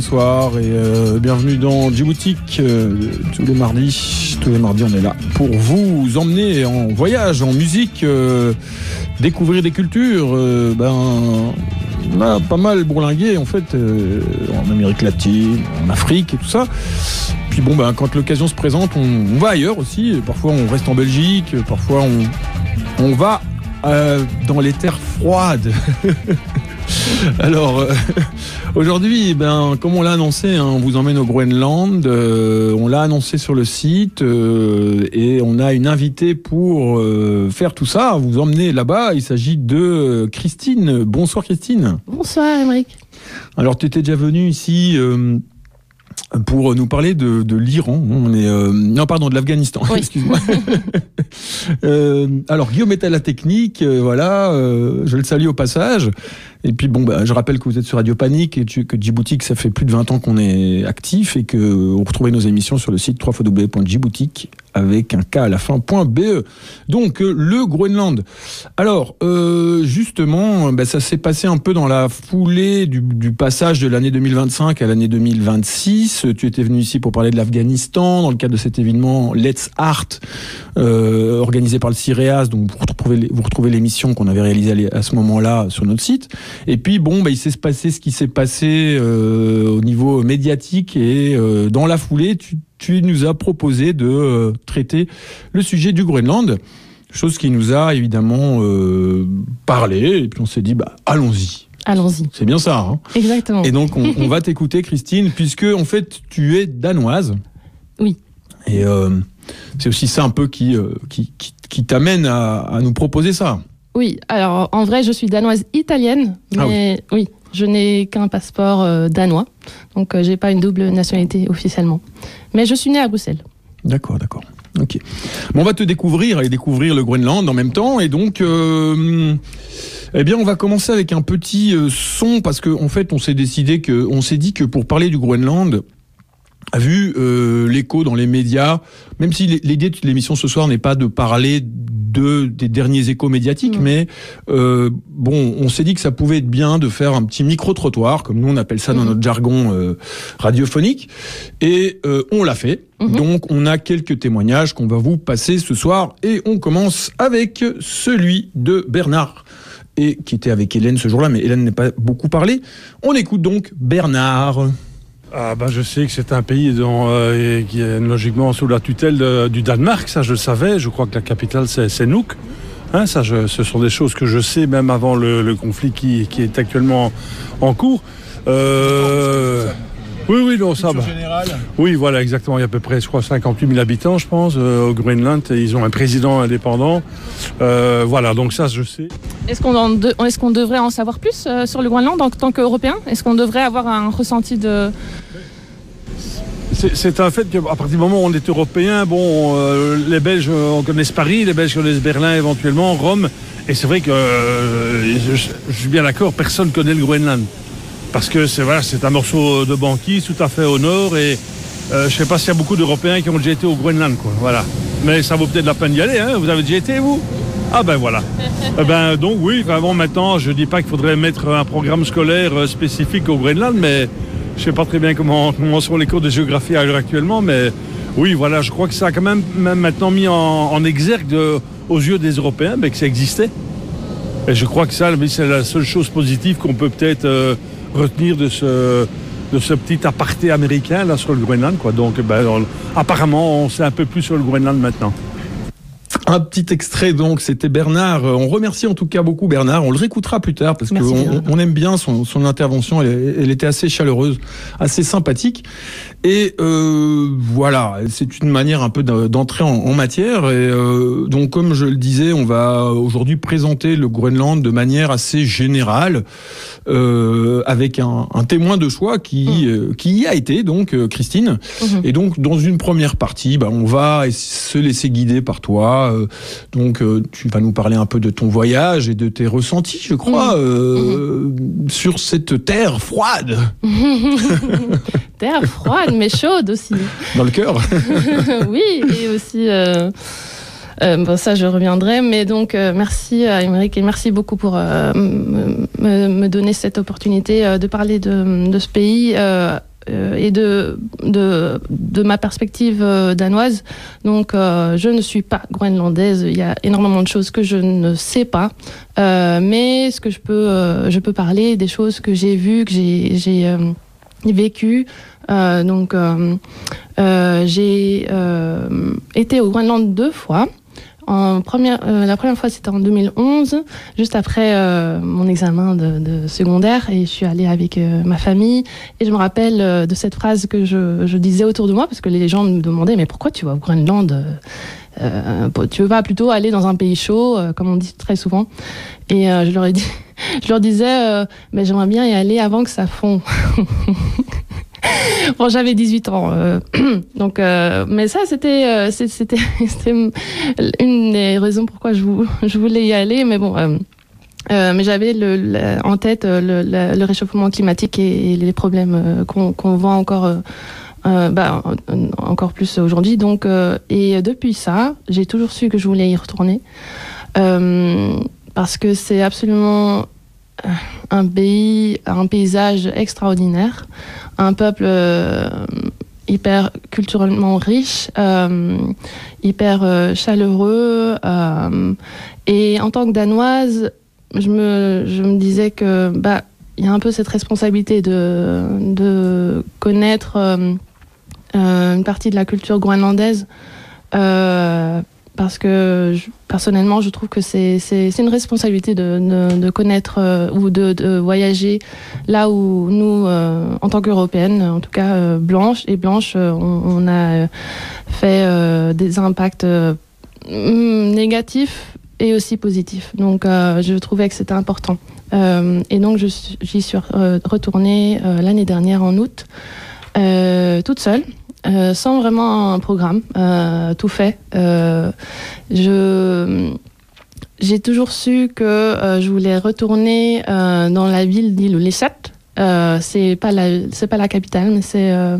Bonsoir et bienvenue dans Djiboutique. Tous les mardis, on est là pour vous emmener en voyage, en musique, découvrir des cultures. On a pas mal bourlingué en fait en Amérique latine, en Afrique et tout ça. Puis quand l'occasion se présente, on va ailleurs aussi. Parfois on reste en Belgique, parfois on va dans les terres froides. Alors, aujourd'hui, comme on l'a annoncé, on vous emmène au Groenland. On l'a annoncé sur le site et on a une invitée pour faire tout ça, vous emmener là-bas. Il s'agit de Christine. Bonsoir Christine. Bonsoir Aymeric. Alors, tu étais déjà venue ici pour nous parler de l'Iran. De l'Afghanistan. Oui. Excuse-moi. Alors, Guillaume est à la technique. Je le salue au passage. Et puis je rappelle que vous êtes sur Radio Panique et que Djiboutique, ça fait plus de 20 ans qu'on est actif et que vous retrouvez nos émissions sur le site www.djiboutique avec un K à la fin.be. Donc le Groenland. Alors justement, ça s'est passé un peu dans la foulée du passage de l'année 2025 à l'année 2026. Tu étais venu ici pour parler de l'Afghanistan dans le cadre de cet événement Let's Art organisé par le CIREAS. Donc vous retrouvez l'émission qu'on avait réalisée à ce moment-là sur notre site. Et puis il s'est passé ce qui s'est passé au niveau médiatique et dans la foulée, tu nous as proposé de traiter le sujet du Groenland, chose qui nous a évidemment parlé. Et puis on s'est dit allons-y. Allons-y. C'est bien ça. Hein. Exactement. Et donc on va t'écouter Christine, puisque en fait tu es danoise. Oui. Et c'est aussi ça un peu qui t'amène à nous proposer ça. Oui, alors en vrai, je suis danoise italienne, mais oui, je n'ai qu'un passeport danois, donc j'ai pas une double nationalité officiellement. Mais je suis née à Bruxelles. D'accord. Ok. On va te découvrir le Groenland en même temps, et donc, on va commencer avec un petit son parce qu'en fait, on s'est dit que pour parler du Groenland, a vu l'écho dans les médias, même si l'idée de l'émission ce soir n'est pas de parler des derniers échos médiatiques, mais on s'est dit que ça pouvait être bien de faire un petit micro-trottoir, comme nous on appelle ça dans notre jargon radiophonique, et on l'a fait. Donc on a quelques témoignages qu'on va vous passer ce soir, et on commence avec celui de Bernard, et qui était avec Hélène ce jour-là, mais Hélène n'a pas beaucoup parlé. On écoute donc Bernard. Je sais que c'est un pays qui est logiquement sous la tutelle du Danemark, ça je le savais. Je crois que la capitale c'est Nuuk. Ce sont des choses que je sais même avant le conflit qui est actuellement en cours. Oui, non, ça va. Oui, voilà, exactement. Il y a à peu près, je crois, 58 000 habitants, je pense, au Groenland. Et ils ont un président indépendant. Donc ça, je sais. Est-ce qu'on devrait en savoir plus sur le Groenland en tant qu'Européen ? Est-ce qu'on devrait avoir un ressenti de... C'est un fait qu'à partir du moment où on est Européen, les Belges, on connaît Paris, les Belges connaissent Berlin éventuellement, Rome. Et c'est vrai que, je suis bien d'accord, personne ne connaît le Groenland. Parce que c'est un morceau de banquise tout à fait au nord et je ne sais pas s'il y a beaucoup d'Européens qui ont déjà été au Groenland, quoi. Voilà. Mais ça vaut peut-être la peine d'y aller, hein. Vous avez déjà été, vous ? Voilà. Donc oui, vraiment maintenant, je ne dis pas qu'il faudrait mettre un programme scolaire spécifique au Groenland, mais je ne sais pas très bien comment sont les cours de géographie à l'heure actuellement, mais oui, voilà, je crois que ça a quand même maintenant mis en exergue aux yeux des Européens que ça existait. Et je crois que ça, c'est la seule chose positive qu'on peut peut-être... retenir de ce petit aparté américain là sur le Groenland, quoi. Donc apparemment on sait un peu plus sur le Groenland maintenant. Un petit extrait donc, c'était Bernard. On remercie en tout cas beaucoup Bernard. On le réécoutera plus tard parce qu'on aime bien son intervention. Elle était assez chaleureuse, assez sympathique. Et c'est une manière un peu d'entrer en matière. Et donc comme je le disais, on va aujourd'hui présenter le Groenland de manière assez générale, avec un témoin de choix qui y a été, donc Christine. Et donc dans une première partie, on va se laisser guider par toi. Donc tu vas nous parler un peu de ton voyage et de tes ressentis, je crois, sur cette terre froide. Terre froide, mais chaude aussi. Dans le cœur. Oui, et aussi... ça, je reviendrai. Mais donc, merci à Aymeric et merci beaucoup pour me donner cette opportunité de parler de ce pays et de ma perspective danoise. Donc, je ne suis pas groenlandaise. Il y a énormément de choses que je ne sais pas. Mais ce que je peux parler des choses que j'ai vues, que j'ai vécues. J'ai été au Groenland 2 fois. La première fois, c'était en 2011, juste après mon examen de secondaire, et je suis allée avec ma famille. Et je me rappelle de cette phrase que je disais autour de moi, parce que les gens me demandaient, mais pourquoi tu vas au Groenland? Tu veux pas plutôt aller dans un pays chaud, comme on dit très souvent? Et je leur disais, mais j'aimerais bien y aller avant que ça fond. Bon, j'avais 18 ans, donc, mais ça c'était une des raisons pourquoi je voulais y aller, mais bon, mais j'avais en tête le réchauffement climatique et les problèmes qu'on voit encore plus aujourd'hui. Donc, et depuis ça, j'ai toujours su que je voulais y retourner, parce que c'est absolument un paysage extraordinaire, un peuple hyper culturellement riche, hyper chaleureux, et en tant que Danoise, je me disais que il y a un peu cette responsabilité de connaître une partie de la culture groenlandaise, parce que personnellement, je trouve que c'est une responsabilité de connaître ou de voyager là où nous, en tant qu'Européennes, en tout cas blanches, on a fait des impacts négatifs et aussi positifs. Donc, je trouvais que c'était important. Et donc, j'y suis retournée l'année dernière en août, toute seule. Sans vraiment un programme tout fait. J'ai toujours su que je voulais retourner dans la ville d'Ilulissat. C'est pas la capitale, mais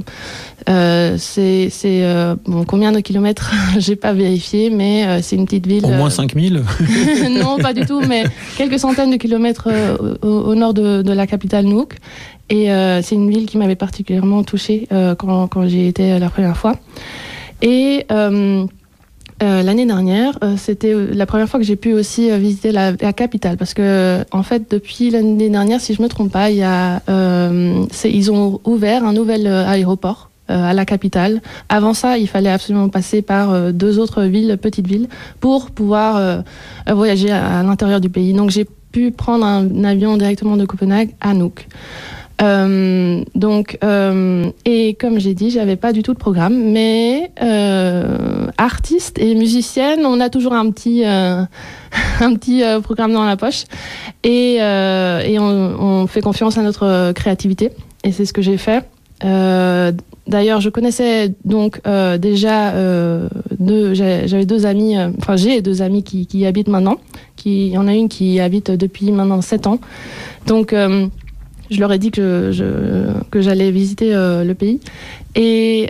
c'est combien de kilomètres? J'ai pas vérifié, mais c'est une petite ville. Au moins 5000. Non, pas du tout, mais quelques centaines de kilomètres au nord de la capitale Nuuk. Et c'est une ville qui m'avait particulièrement touchée quand j'y étais la première fois. Et l'année dernière, c'était la première fois que j'ai pu aussi visiter la capitale, parce que en fait, depuis l'année dernière, si je me trompe pas, ils ont ouvert un nouvel aéroport à la capitale. Avant ça, il fallait absolument passer par 2 autres petites villes, pour pouvoir voyager à l'intérieur du pays. Donc j'ai pu prendre un avion directement de Copenhague à Nuuk. Et comme j'ai dit, j'avais pas du tout de programme, mais artiste et musicienne, on a toujours un petit programme dans la poche, et on fait confiance à notre créativité, et c'est ce que j'ai fait. D'ailleurs, je connaissais donc déjà j'avais 2 amis, j'ai 2 amis qui y habitent maintenant, il y en a une qui habite depuis maintenant 7 ans, donc je leur ai dit que j'allais visiter le pays. Et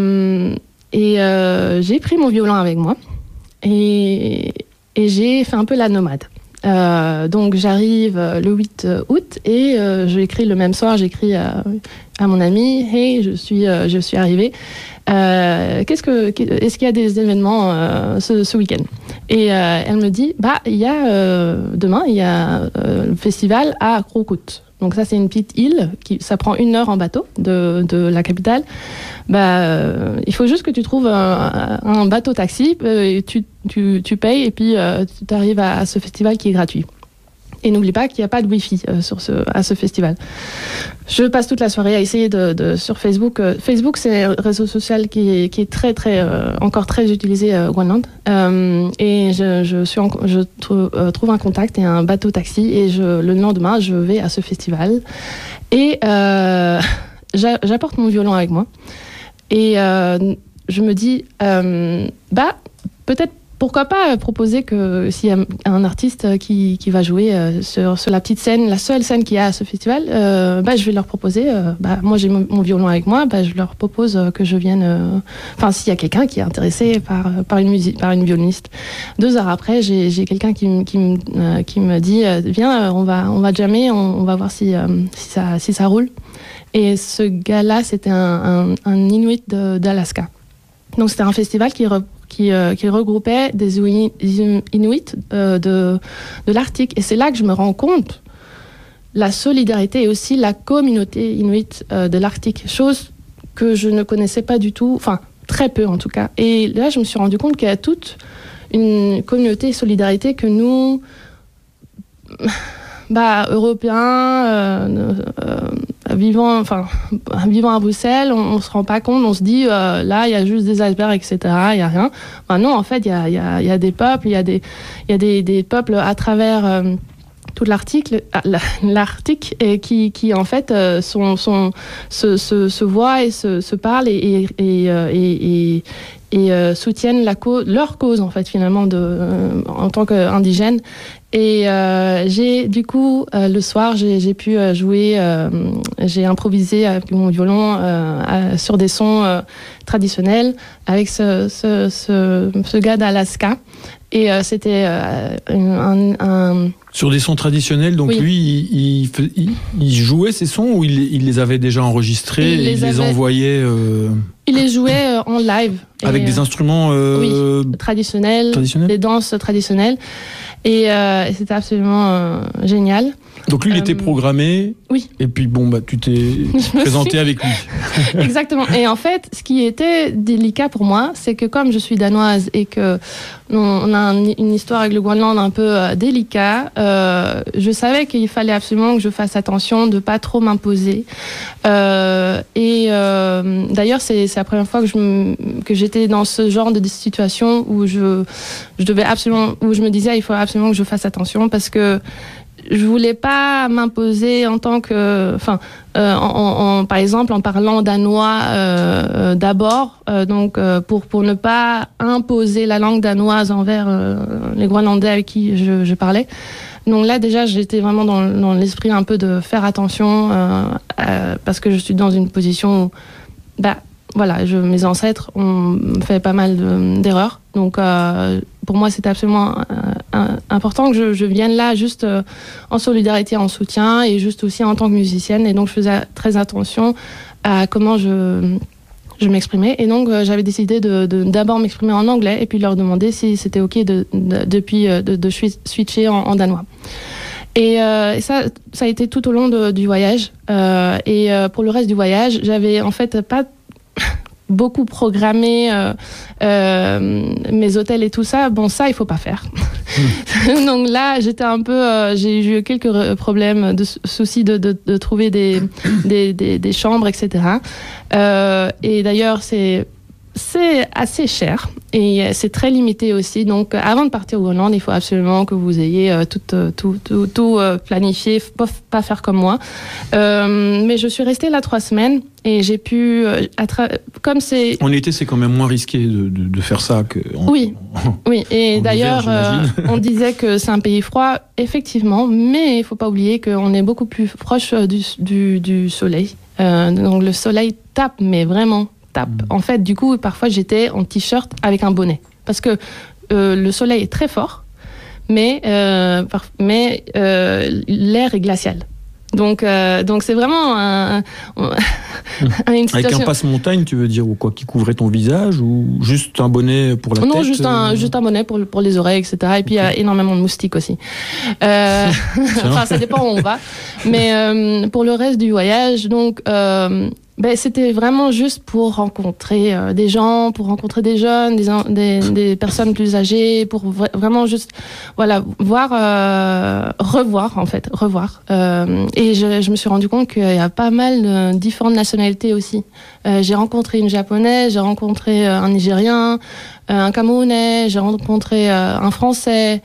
j'ai pris mon violon avec moi. Et j'ai fait un peu la nomade. Donc j'arrive le 8 août et j'écris le même soir, j'écris à mon amie: hey, je suis arrivée. Est-ce qu'il y a des événements ce week-end? Et elle me dit: il y a demain, il y a le festival à Krokut. Donc ça, c'est une petite île, ça prend 1 heure en bateau de la capitale. Il faut juste que tu trouves un bateau taxi, et tu payes, et puis tu arrives à ce festival qui est gratuit. Et n'oublie pas qu'il n'y a pas de Wi-Fi à ce festival. Je passe toute la soirée à essayer sur Facebook. Facebook, c'est un réseau social qui est très, très, encore très utilisé au Groenland. Et je trouve un contact et un bateau taxi, et le lendemain, je vais à ce festival. Et j'apporte mon violon avec moi. Et je me dis, peut-être pourquoi pas proposer que s'il y a un artiste qui va jouer sur la petite scène, la seule scène qu'il y a à ce festival, je vais leur proposer, moi j'ai mon violon avec moi, je leur propose que je vienne, s'il y a quelqu'un qui est intéressé par une violoniste. 2 heures après, j'ai quelqu'un qui me dit, viens, on va jammer, on va voir si ça roule. Et ce gars-là, c'était un Inuit d'Alaska. Donc c'était un festival qui regroupait des Inuits de l'Arctique. Et c'est là que je me rends compte la solidarité et aussi la communauté Inuit de l'Arctique, chose que je ne connaissais pas du tout, enfin très peu en tout cas. Et là, je me suis rendu compte qu'il y a toute une communauté et solidarité que nous, Européens, vivant à Bruxelles, on se rend pas compte, on se dit là il y a juste des icebergs, etc. Il y a rien. Non, en fait il y a des peuples, il y a des peuples à travers tout l'Arctique et qui en fait se voient et se parlent et soutiennent leur cause en fait finalement en tant qu'indigènes. Et du coup le soir j'ai pu jouer, j'ai improvisé avec mon violon sur des sons traditionnels avec ce gars d'Alaska. Et c'était sur des sons traditionnels, donc oui. Lui, il jouait ces sons ou il les avait déjà enregistrés et il les envoyait Il les jouait en live. Avec des instruments traditionnels, des danses traditionnelles. Et c'était absolument génial. Donc lui, il était programmé. Oui. Et puis tu t'es présenté avec lui. Exactement. Et en fait, ce qui était délicat pour moi, c'est que comme je suis danoise et que on a une histoire avec le Groenland un peu délicat, je savais qu'il fallait absolument que je fasse attention de pas trop m'imposer. D'ailleurs, c'est la première fois que j'étais dans ce genre de situation où je me disais il faut absolument que je fasse attention parce que je voulais pas m'imposer en tant que, par exemple en parlant danois d'abord, pour ne pas imposer la langue danoise envers les Groenlandais avec qui je parlais. Donc là déjà j'étais vraiment dans l'esprit un peu de faire attention parce que je suis dans une position où mes ancêtres ont fait pas mal d'erreurs. Donc, pour moi, c'était absolument important que je vienne là juste en solidarité, en soutien et juste aussi en tant que musicienne. Et donc, je faisais très attention à comment je m'exprimais. Et donc, j'avais décidé de d'abord m'exprimer en anglais et puis leur demander si c'était OK de switcher en danois. Et ça a été tout au long du voyage. Et pour le reste du voyage, j'avais en fait pas beaucoup programmé mes hôtels et tout ça. Bon, ça, il faut pas faire. Donc là, j'étais un peu... j'ai eu quelques problèmes, soucis de trouver des chambres, etc. Et d'ailleurs, c'est assez cher et c'est très limité aussi. Donc, avant de partir au Groenland, il faut absolument que vous ayez tout planifié, pas faire comme moi. Mais je suis restée là 3 semaines et j'ai pu, comme c'est... En été, c'est quand même moins risqué de faire ça que... Oui. Et d'ailleurs, on disait que c'est un pays froid, effectivement, mais il faut pas oublier qu'on est beaucoup plus proche du soleil. Donc, le soleil tape, mais vraiment tape. En fait, du coup, parfois, j'étais en t-shirt avec un bonnet. Parce que le soleil est très fort, mais l'air est glacial. Donc c'est vraiment une situation... Avec un passe-montagne, tu veux dire, ou quoi, qui couvrait ton visage, ou juste un bonnet pour la tête? Non, juste un bonnet pour les oreilles, etc. Et puis il y a énormément de moustiques aussi. Ça dépend où on va. Mais pour le reste du voyage, donc... c'était vraiment juste pour rencontrer des gens, pour rencontrer des jeunes, des personnes plus âgées, pour vraiment juste revoir. Et je me suis rendu compte qu'il y a pas mal de différentes nationalités aussi. J'ai rencontré une japonaise, j'ai rencontré un Nigérien, un Camerounais, j'ai rencontré un Français.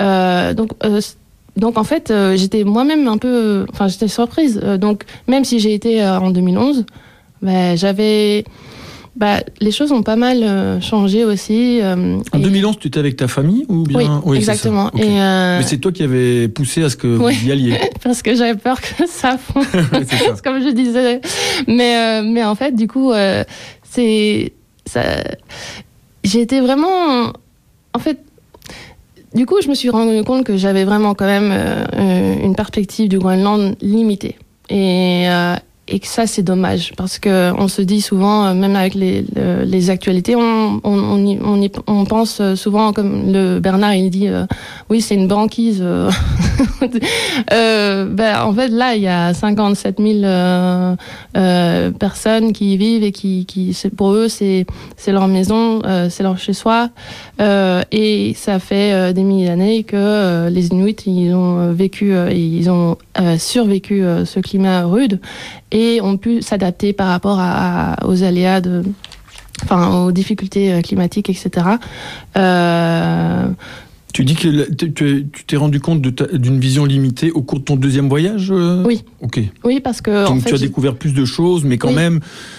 Donc en fait, j'étais moi-même j'étais surprise. Donc même si j'ai été en 2011, j'avais Les choses ont pas mal changé aussi. En 2011, tu étais avec ta famille ou bien... Oui, exactement. C'est ça. Okay. Mais c'est toi qui avais poussé à ce que vous y alliez. Parce que j'avais peur que ça fonde, comme je disais. Mais en fait, du coup, j'ai été vraiment... En fait, du coup, je me suis rendu compte que j'avais vraiment quand même une perspective du Groenland limitée. Et que ça, c'est dommage, parce que on se dit souvent, même avec les actualités, on pense souvent, comme Bernard, il dit, oui, c'est une banquise. En fait, là, il y a 57 000 personnes qui y vivent et qui pour eux, c'est leur maison, c'est leur chez-soi. Et ça fait des milliers d'années que les Inuits, ils ont vécu, ils ont survécu ce climat rude et ont pu s'adapter par rapport aux aléas aux difficultés climatiques, etc. Tu dis que tu t'es rendu compte d'une vision limitée au cours de ton deuxième voyage Oui. Ok. Oui, parce que... Donc tu as découvert plus de choses, mais quand même...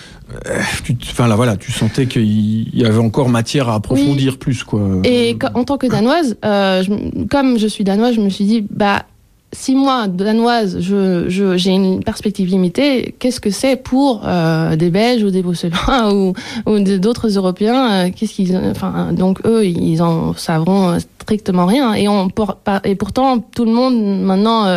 tu sentais qu'il y avait encore matière à approfondir plus, quoi. Et en tant que Danoise, comme je suis Danoise, je me suis dit, si moi, Danoise, j'ai une perspective limitée, qu'est-ce que c'est pour des Belges ou des Bruxellois ou d'autres Européens donc eux, ils en savront strictement rien. Et pourtant, tout le monde, maintenant,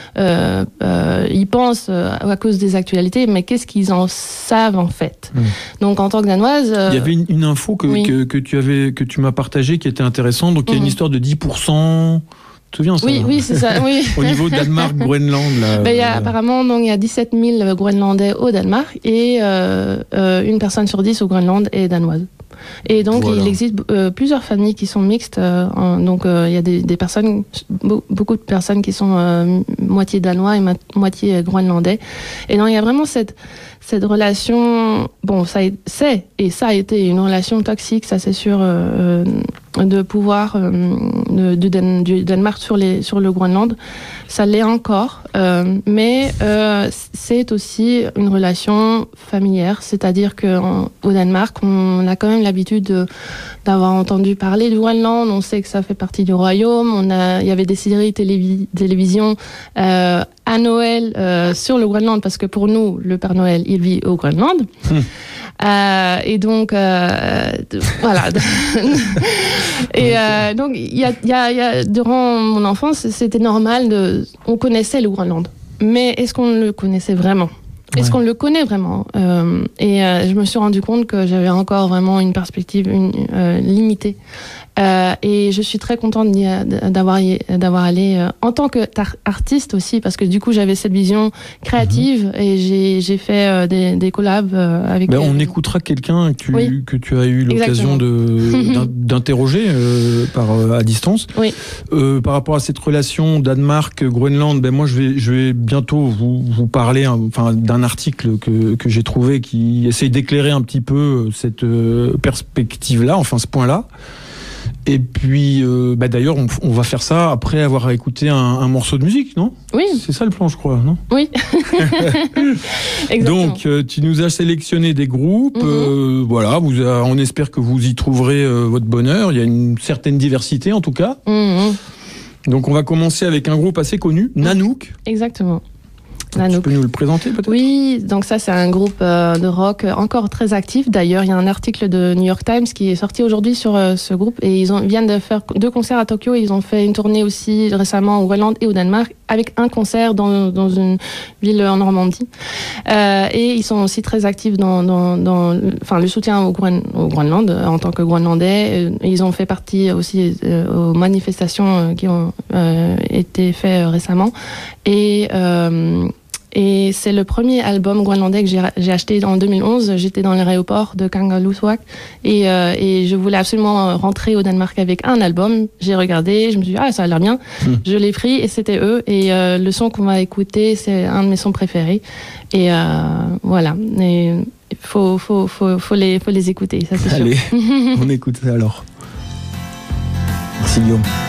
y pense à cause des actualités, mais qu'est-ce qu'ils en savent, en fait? Donc, en tant que Danoise... Il y avait une info que tu m'as partagée qui était intéressante. Donc, il y a une histoire de 10%... Tu te souviens, ça? Oui, c'est ça. Oui. Au niveau Danemark, Groenland. Apparemment, donc, il y a 17 000 Groenlandais au Danemark et une personne sur 10 au Groenland est danoise. Et donc, il existe plusieurs familles qui sont mixtes. Donc, il y a des personnes, beaucoup de personnes qui sont moitié danois et moitié groenlandais. Et donc, il y a vraiment cette relation. Bon, ça a été une relation toxique, ça c'est sûr, de pouvoir du Danemark sur le Groenland. Ça l'est encore, mais c'est aussi une relation familière, c'est-à-dire qu'au Danemark, on a quand même l'habitude d'avoir entendu parler du Groenland, on sait que ça fait partie du royaume, il y avait des séries télévision à Noël sur le Groenland, parce que pour nous, le Père Noël, il vit au Groenland. Et donc, voilà. Et donc, il y a, durant mon enfance, c'était normal on connaissait le Groenland. Mais est-ce qu'on le connaissait vraiment? Est-ce qu'on le connaît vraiment? Et je me suis rendu compte que j'avais encore vraiment une perspective limitée. Et je suis très contente d'avoir allé en tant qu'artiste aussi, parce que du coup j'avais cette vision créative et j'ai fait des collabs avec... on écoutera quelqu'un que tu as eu l'occasion d'interroger à distance. Oui. Par rapport à cette relation Danemark-Groenland, moi je vais bientôt vous parler d'un article que j'ai trouvé qui essaye d'éclairer un petit peu cette perspective-là, ce point-là. Et puis, d'ailleurs, on va faire ça après avoir écouté un morceau de musique, non? Oui. C'est ça le plan, je crois, non? Oui. Exactement. Donc, tu nous as sélectionné des groupes. On espère que vous y trouverez votre bonheur. Il y a une certaine diversité, en tout cas. Donc, on va commencer avec un groupe assez connu, Nanook. Exactement. Tu peux nous le présenter peut-être? Oui, donc ça c'est un groupe de rock encore très actif. D'ailleurs, il y a un article de New York Times qui est sorti aujourd'hui sur ce groupe et ils viennent de faire 2 concerts à Tokyo. Ils ont fait une tournée aussi récemment au Groenland et au Danemark avec un concert dans une ville en Normandie. Et ils sont aussi très actifs dans le soutien au Groenland en tant que Groenlandais. Ils ont fait partie aussi aux manifestations qui ont été faites récemment. Et c'est le premier album groenlandais que j'ai acheté en 2011. J'étais dans l'aéroport de Kangerlussuaq et je voulais absolument rentrer au Danemark avec un album. J'ai regardé, je me suis dit, ça a l'air bien. Je l'ai pris et c'était eux. Et le son qu'on va écouter, c'est un de mes sons préférés. Et voilà. Et faut les écouter, ça c'est sûr. Allez, on écoute ça alors. Merci Guillaume.